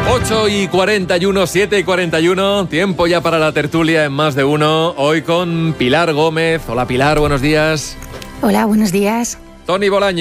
8:41, 7:41, tiempo ya para la tertulia en Más de Uno, hoy con Pilar Gómez. Hola Pilar, buenos días. Hola, buenos días. Toni Bolaño.